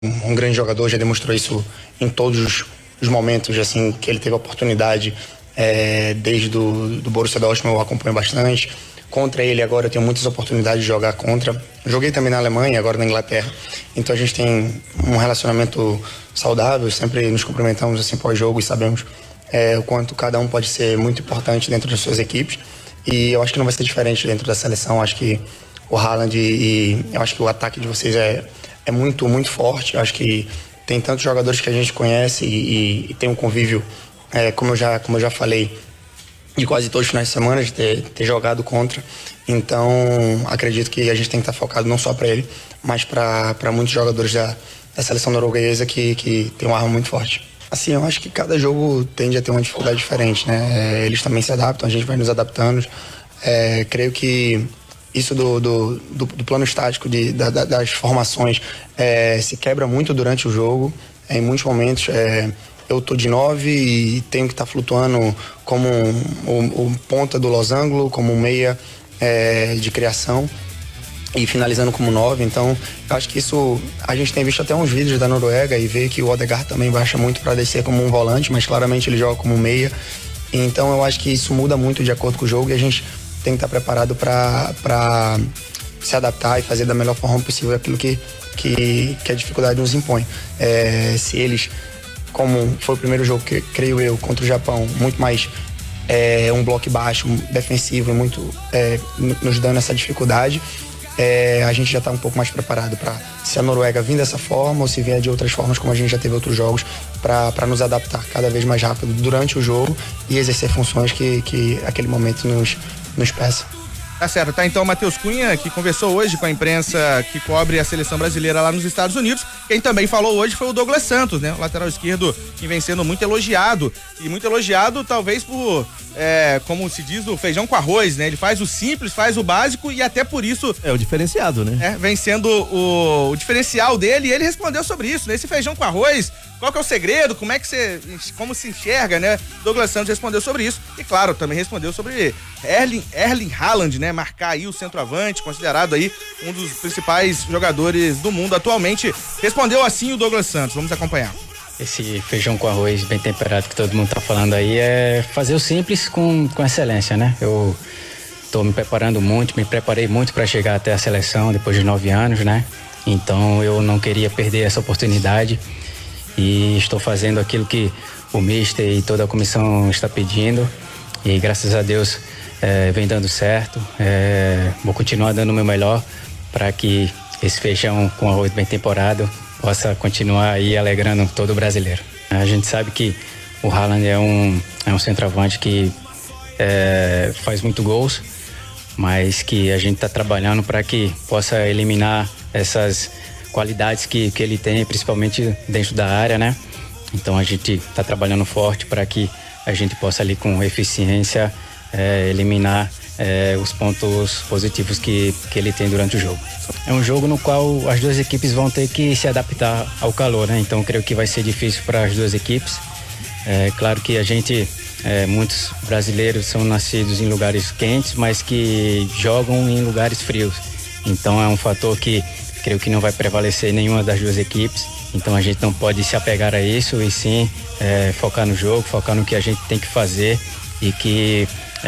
um grande jogador, já demonstrou isso em todos os momentos assim, que ele teve a oportunidade. Desde do Borussia Dortmund eu acompanho bastante. Contra ele agora eu tenho muitas oportunidades de jogar contra. Joguei também na Alemanha, agora na Inglaterra. Então a gente tem um relacionamento saudável, sempre nos cumprimentamos assim pós-jogo e sabemos o quanto cada um pode ser muito importante dentro das suas equipes. E eu acho que não vai ser diferente dentro da seleção. Acho que o Haaland e eu acho que o ataque de vocês é muito, muito forte. Eu acho que tem tantos jogadores que a gente conhece e tem um convívio, como eu já falei, de quase todos os finais de semana, de ter jogado contra. Então, acredito que a gente tem que estar focado não só para ele, mas para muitos jogadores da seleção norueguesa que tem uma arma muito forte. Assim, eu acho que cada jogo tende a ter uma dificuldade diferente, né? Eles também se adaptam, a gente vai nos adaptando. Creio que isso do plano estático, das formações, se quebra muito durante o jogo. Em muitos momentos, eu tô de 9 e tenho que estar flutuando como o ponta do losango, como um meia de criação e finalizando como 9. Então, eu acho que isso, a gente tem visto até uns vídeos da Noruega e vê que o Odegaard também baixa muito para descer como um volante, mas claramente ele joga como meia. Então, eu acho que isso muda muito de acordo com o jogo e a gente tem que estar preparado para se adaptar e fazer da melhor forma possível aquilo que a dificuldade nos impõe. Se eles, como foi o primeiro jogo, que creio eu, contra o Japão, muito mais um bloco baixo, defensivo, muito nos dando essa dificuldade, a gente já está um pouco mais preparado para, se a Noruega vir dessa forma ou se vier de outras formas, como a gente já teve outros jogos, para nos adaptar cada vez mais rápido durante o jogo e exercer funções que aquele momento nos peça. Tá certo, tá então o Matheus Cunha, que conversou hoje com a imprensa que cobre a seleção brasileira lá nos Estados Unidos. Quem também falou hoje foi o Douglas Santos, né? O lateral esquerdo, que vem sendo muito elogiado, e muito elogiado talvez por, como se diz, o feijão com arroz, né? Ele faz o simples, faz o básico e até por isso... É o diferenciado, né? Vem sendo o diferencial dele, e ele respondeu sobre isso, né? Esse feijão com arroz, qual que é o segredo, como se enxerga, né? Douglas Santos respondeu sobre isso e, claro, também respondeu sobre Erling Haaland, né? Marcar aí o centroavante, considerado aí um dos principais jogadores do mundo atualmente. Respondeu assim o Douglas Santos, vamos acompanhar. Esse feijão com arroz bem temperado que todo mundo tá falando aí é fazer o simples com excelência, né? Eu tô me preparei muito para chegar até a seleção depois de 9 anos, né? Então eu não queria perder essa oportunidade e estou fazendo aquilo que o mister e toda a comissão está pedindo e graças a Deus vem dando certo. Vou continuar dando o meu melhor para que esse feijão com arroz bem temperado possa continuar aí alegrando todo o brasileiro. A gente sabe que o Haaland é um centroavante que faz muito gols, mas que a gente está trabalhando para que possa eliminar essas qualidades que ele tem, principalmente dentro da área, né? Então a gente está trabalhando forte para que a gente possa ali com eficiência eliminar os pontos positivos que ele tem durante o jogo. É um jogo no qual as duas equipes vão ter que se adaptar ao calor, né? Então creio que vai ser difícil para as duas equipes. Claro que a gente, muitos brasileiros são nascidos em lugares quentes, mas que jogam em lugares frios. Então é um fator que creio que não vai prevalecer nenhuma das duas equipes. Então a gente não pode se apegar a isso e sim focar no jogo, focar no que a gente tem que fazer e que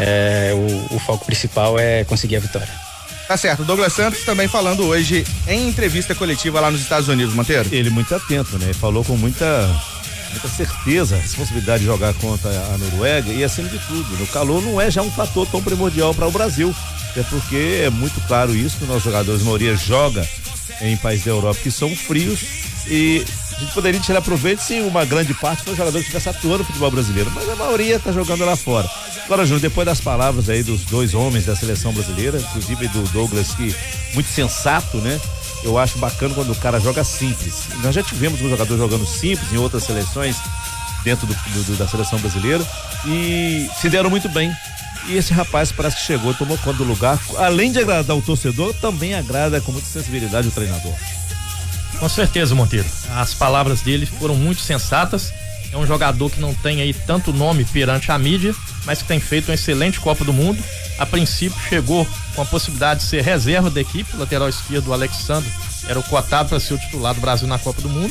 o foco principal é conseguir a vitória. Tá certo, Douglas Santos também falando hoje em entrevista coletiva lá nos Estados Unidos, Monteiro. Ele muito atento, né? Falou com muita certeza a responsabilidade de jogar contra a Noruega e acima de tudo, no calor não é já um fator tão primordial para o Brasil, até porque é muito claro isso, que os nossos jogadores, a maioria joga em países da Europa que são frios e a gente poderia tirar proveito se uma grande parte dos jogadores estivesse atuando no futebol brasileiro, mas a maioria está jogando lá fora. Agora, Júnior, depois das palavras aí dos dois homens da seleção brasileira, inclusive do Douglas, que muito sensato, né? Eu acho bacana quando o cara joga simples. Nós já tivemos um jogador jogando simples em outras seleções dentro da seleção brasileira e se deram muito bem. E esse rapaz parece que chegou, tomou conta do lugar. Além de agradar o torcedor, também agrada com muita sensibilidade o treinador. Com certeza, Monteiro. As palavras dele foram muito sensatas É um jogador que não tem aí tanto nome perante a mídia, mas que tem feito uma excelente Copa do Mundo. A princípio chegou com a possibilidade de ser reserva da equipe, lateral esquerdo, o Alexandre era o cotado para ser o titular do Brasil na Copa do Mundo.